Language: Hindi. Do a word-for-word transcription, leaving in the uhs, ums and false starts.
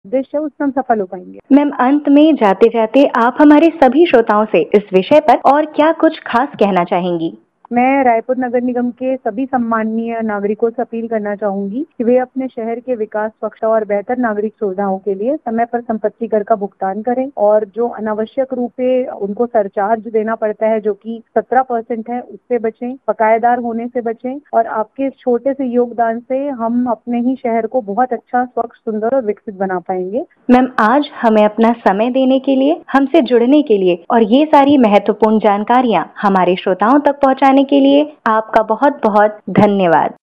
उद्देश्य है उसमें हम सफल हो पाएँगे। मैम, अंत में जाते-जाते आप हमारे सभी श्रोताओं से इस विषय पर और क्या कुछ खास कहना चाहेंगी? मैं रायपुर नगर निगम के सभी सम्माननीय नागरिकों से अपील करना चाहूँगी कि वे अपने शहर के विकास, स्वच्छता और बेहतर नागरिक सुविधाओं के लिए समय पर संपत्ति कर का भुगतान करें और जो अनावश्यक रूप से उनको सरचार्ज देना पड़ता है, जो कि सत्रह परसेंट है, उससे बचें, बकायेदार होने से बचें और आपके छोटे से योगदान से हम अपने ही शहर को बहुत अच्छा, स्वच्छ, सुंदर और विकसित बना पाएँगे। मैम, आज हमें अपना समय देने के लिए, हमसे जुड़ने के लिए और ये सारी महत्वपूर्ण जानकारियाँ हमारे श्रोताओं तक पहुँचाने के लिए आपका बहुत-बहुत धन्यवाद।